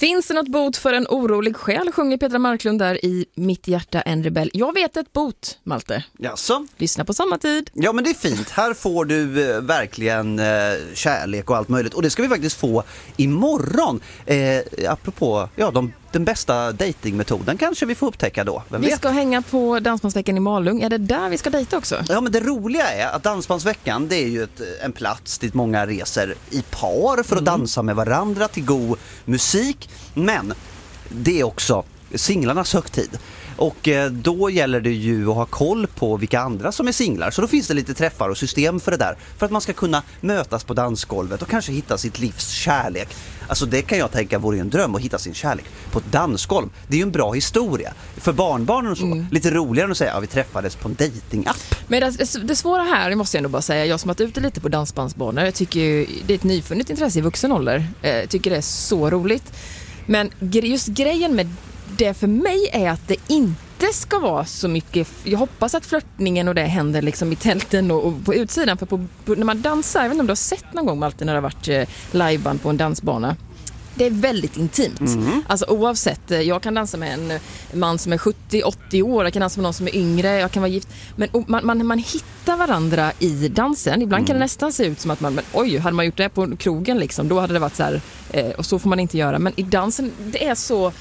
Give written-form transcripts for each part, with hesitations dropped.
Finns det något bot för en orolig själ, sjunger Petra Marklund där i Mitt hjärta en rebell. Jag vet ett bot, Malte. Jaså? Lyssna på samma tid. Ja, men det är fint. Här får du verkligen kärlek och allt möjligt. Och det ska vi faktiskt få imorgon. Apropå den bästa datingmetoden kanske vi får upptäcka då. Vi ska hänga på Dansbandsveckan i Malung. Är det där vi ska dejta också? Ja, men det roliga är att Dansbandsveckan, det är ju en plats dit många reser i par för att dansa med varandra till god musik. Men det är också singlarnas högtid. Och då gäller det ju att ha koll på vilka andra som är singlar. Så då finns det lite träffar och system för det där. För att man ska kunna mötas på dansgolvet och kanske hitta sitt livs kärlek. Alltså det kan jag tänka vore en dröm, att hitta sin kärlek på ett dansgolv. Det är ju en bra historia. För barnbarnen och så. Lite roligare än att säga att vi träffades på en datingapp. Men det svåra här, måste jag ändå bara säga, jag som har varit ute lite på dansbandsbanor, jag tycker ju, det är ett nyfunnet intresse i vuxen ålder. Jag tycker det är så roligt. Men just grejen med det för mig är att det inte ska vara så mycket. Jag hoppas att flörtningen och det händer liksom i tälten och på utsidan. För när man dansar, jag vet inte om du har sett någon gång alltid när det har varit liveband på en dansbana. Det är väldigt intimt. Alltså oavsett, jag kan dansa med en man som är 70-80 år, jag kan dansa med någon som är yngre, jag kan vara gift. Men man hittar varandra i dansen. Ibland kan det nästan se ut som att oj, hade man gjort det på krogen liksom, då hade det varit så här, och så får man inte göra. Men i dansen, det är så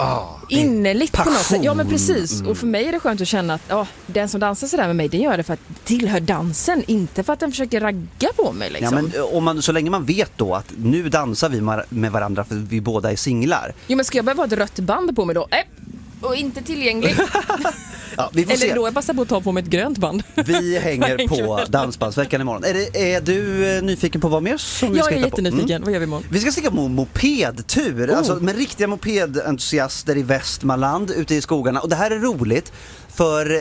innerligt på något sätt. Ja, men precis. Och för mig är det skönt att känna att den som dansar sådär med mig, den gör det för att tillhör dansen, inte för att den försöker ragga på mig liksom. Ja, men så länge man vet då att nu dansar vi med varandra för vi båda är singlar. Jo, men ska jag behöva ha ett rött band på mig då? Och inte tillgänglig. Ja, vi får Eller se. då jag passar på att ta på mig ett grönt band. Vi hänger på Dansbandsveckan imorgon. Är du nyfiken på vad mer som vi ska hitta på? Jag är jättenyfiken. Vad gör vi imorgon? Vi ska sticka på mopedtur. Alltså med riktiga mopedentusiaster i Västmanland ute i skogarna. Och det här är roligt. För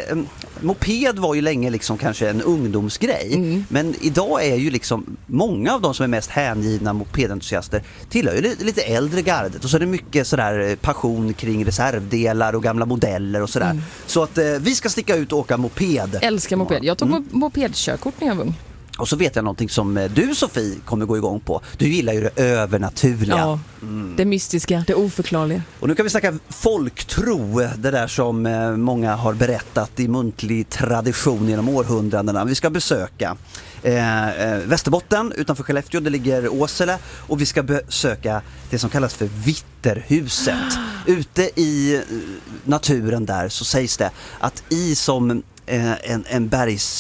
moped var ju länge liksom kanske en ungdomsgrej. Men idag är ju liksom många av de som är mest hängivna mopedentusiaster tillhör ju lite äldre gardet. Och så är det mycket sådär passion kring reservdelar och gamla modeller och sådär. Så att vi ska sticka ut och åka moped. Älskar moped. Jag tog mopedkörkort när jag var ung. Och så vet jag någonting som du, Sofie, kommer gå igång på. Du gillar ju det övernaturliga. Ja, det mystiska, det oförklarliga. Och nu kan vi snacka folktro, det där som många har berättat i muntlig tradition genom århundradena. Vi ska besöka Västerbotten utanför Skellefteå, det ligger Åsele, och vi ska besöka det som kallas för Vitterhuset. Ute i naturen där så sägs det att som en bergs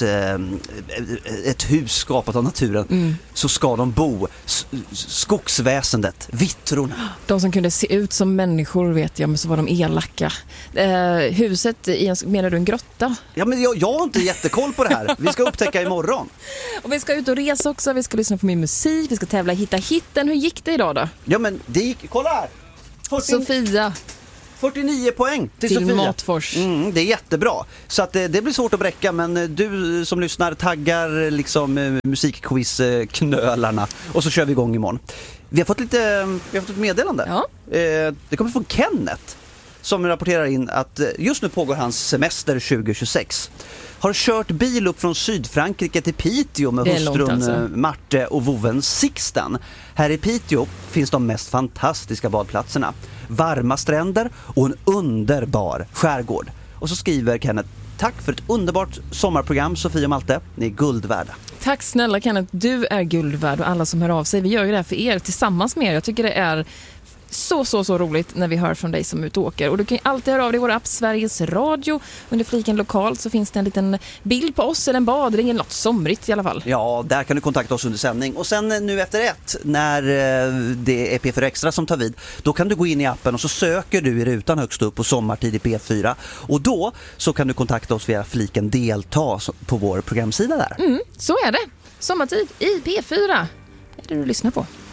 ett hus skapat av naturen så ska de bo skogsväsendet, vittrorna. De som kunde se ut som människor vet jag, men så var de elaka. Huset menar du en grotta? Ja, men jag har inte jättekoll på det här. Vi ska upptäcka imorgon. Och vi ska ut och resa också, vi ska lyssna på min musik, vi ska tävla Hitta hitten. Hur gick det idag då? Ja, men det gick, kolla här! Sofia 49 poäng till Sofia. Matfors. Det är jättebra. Så att det blir svårt att bräcka, men du som lyssnar taggar liksom musikquiz-knölarna och så kör vi igång imorgon. Vi har fått ett meddelande. Ja. Det kommer från Kenneth som rapporterar in att just nu pågår hans semester 2026. Har kört bil upp från Sydfrankrike till Piteå med hustrun Marte och voven Sixten. Här i Piteå finns de mest fantastiska badplatserna. Varma stränder och en underbar skärgård. Och så skriver Kenneth: tack för ett underbart sommarprogram, Sofia och Malte. Ni är guld värda. Tack snälla Kenneth, du är guld värd, och alla som hör av sig. Vi gör ju det här för er, tillsammans med er. Jag tycker det är så roligt när vi hör från dig som ut och åker. Och du kan ju alltid höra av dig i vår app Sveriges Radio. Under fliken lokalt så finns det en liten bild på oss eller en badring eller något somrigt i alla fall. Ja, där kan du kontakta oss under sändning. Och sen nu efter 1, när det är P4 Extra som tar vid, då kan du gå in i appen och så söker du i rutan högst upp på sommartid i P4. Och då så kan du kontakta oss via fliken delta på vår programsida där. Så är det. Sommartid i P4 är det du lyssnar på.